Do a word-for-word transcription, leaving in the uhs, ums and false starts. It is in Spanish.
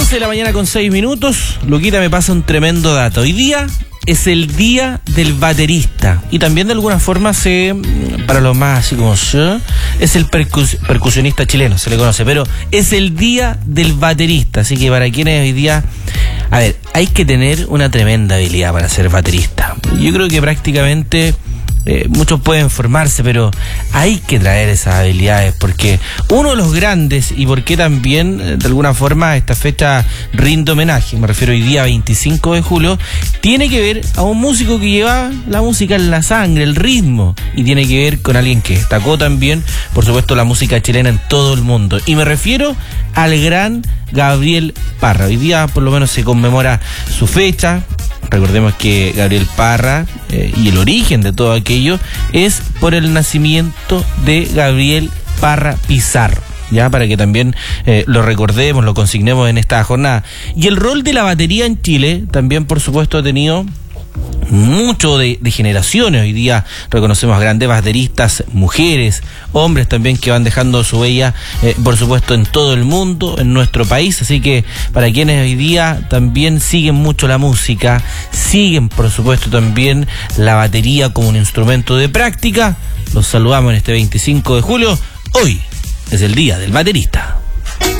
once de la mañana con seis minutos. Luquita me pasa un tremendo dato. Hoy día es el día del baterista. Y también de alguna forma se, para los más así como yo, es el percus, percusionista chileno, se le conoce. Pero es el día del baterista. Así que para quienes hoy día... A ver, hay que tener una tremenda habilidad para ser baterista. Yo creo que prácticamente... Eh, muchos pueden formarse, pero hay que traer esas habilidades, porque uno de los grandes, y porque también de alguna forma esta fecha rinde homenaje, me refiero hoy día veinticinco de julio, tiene que ver a un músico que lleva la música en la sangre, el ritmo, y tiene que ver con alguien que destacó también, por supuesto, la música chilena en todo el mundo, y me refiero al gran Gabriel Parra. Hoy día por lo menos se conmemora su fecha. Recordemos que Gabriel Parra eh, y el origen de todo aquello es por el nacimiento de Gabriel Parra Pizarro, ya para que también eh, lo recordemos, lo consignemos en esta jornada. Y el rol de la batería en Chile también, por supuesto, ha tenido mucho de, de generaciones. Hoy día reconocemos a grandes bateristas, mujeres, hombres también que van dejando su huella, eh, por supuesto, en todo el mundo, en nuestro país. Así que para quienes hoy día también siguen mucho la música, siguen por supuesto también la batería como un instrumento de práctica, los saludamos en este veinticinco de julio. Hoy es el día del baterista.